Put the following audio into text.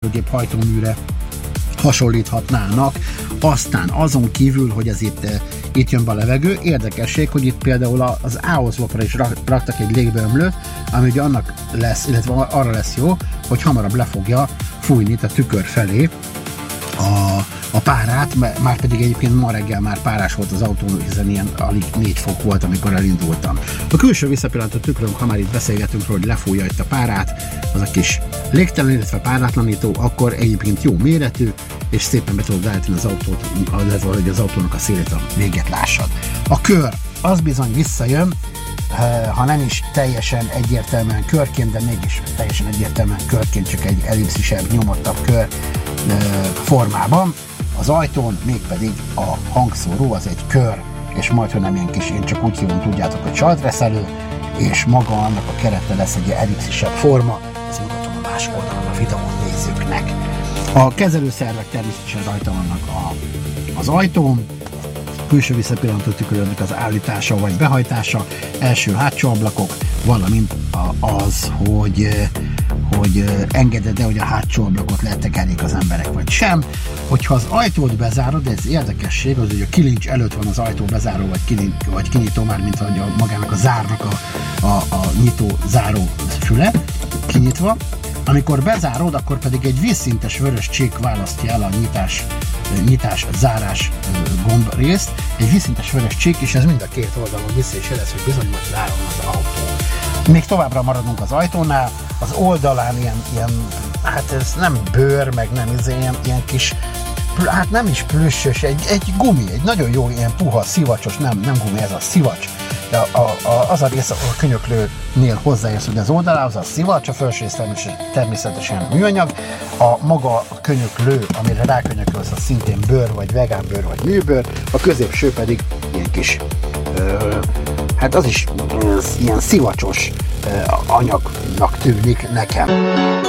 számítógép hajtóműre hasonlíthatnának. Aztán azon kívül, hogy ez itt jön be a levegő, érdekesség, hogy itt például az áoszlopra is raktak egy légbeömlőt, ami ugye annak lesz, illetve arra lesz jó, hogy hamarabb le fogja fújni itt a tükör felé a párát, már pedig egyébként ma reggel már párás volt az autó, hiszen ilyen alig 4 fok volt, amikor elindultam. A külső visszapillantó tükrünk, ha már itt beszélgetünk róla, hogy lefújja itt a párát, az a kis légtelen, illetve párátlanító, akkor egyébként jó méretű, és szépen be tudod állítani az autót, illetve hogy az autónak a szélét, a véget lássad. A kör, az bizony visszajön, ha nem is teljesen egyértelműen körként, de mégis teljesen egyértelműen körként, csak egy ellipszisebb, nyomottabb kör formában. Az ajtón mégpedig a hangszóró az egy kör, és majdhogy nem ilyen kis, én csak úgy hívom, tudjátok, hogy saltreszelő, és maga annak a kerete lesz egy ellipszisebb forma, ezt mutatom a másik oldalon a videón nézőknek. A kezelőszervek természetesen rajta vannak az ajtón, külső visszapillantó tüköröknek az állítása vagy behajtása, első-hátsó ablakok, valamint az, hogy engeded-e, hogy a hátsó ablakot letekerjék az emberek, vagy sem. Hogyha az ajtót bezárod, ez érdekesség, az, hogy a kilincs előtt van az ajtó bezáró, vagy kinyitó, már mint hogy magának a zárnak a nyitó-záró füle kinyitva. Amikor bezárod, akkor pedig egy vízszintes vörös csík választja el a nyitás-zárás gomb részt, egy vízszintes vörös csík, és ez mind a két oldalon vissza is jelez, hogy bizony most záron az autó. Még továbbra maradunk az ajtónál, az oldalán ilyen hát ez nem bőr, meg nem ilyen kis, hát nem is plüssös, egy gumi, egy nagyon jó ilyen puha, szivacsos, nem gumi, ez a szivacs. De az a rész a könyöklőnél hozzáérsz, hogy az oldalához a szivacs, a felső rész természetesen műanyag, a maga a könyöklő, amire rákönyökölsz, az szintén bőr, vagy vegánbőr, vagy műbőr, a középső pedig ilyen kis, hát az is ilyen szivacsos anyagnak tűnik nekem.